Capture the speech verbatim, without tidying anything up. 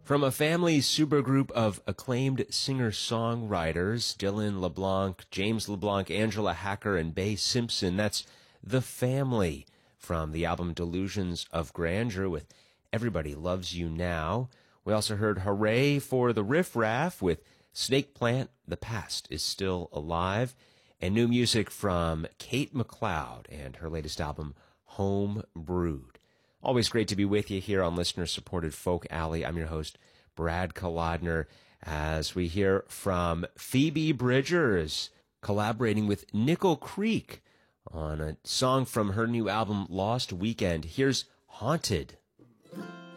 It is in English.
From a family supergroup of acclaimed singer-songwriters, Dylan LeBlanc, James LeBlanc, Angela Hacker, and Bae Simpson, that's The Family from the album Delusions of Grandeur with Everybody Loves You Now. We also heard Hooray for the Riff Raff with Snake Plant, The Past is Still Alive, and new music from Kate McLeod and her latest album, Home Brewed. Always great to be with you here on listener-supported Folk Alley. I'm your host, Brad Kalodner, as we hear from Phoebe Bridgers collaborating with Nickel Creek on a song from her new album, Lost Weekend. Here's Haunted.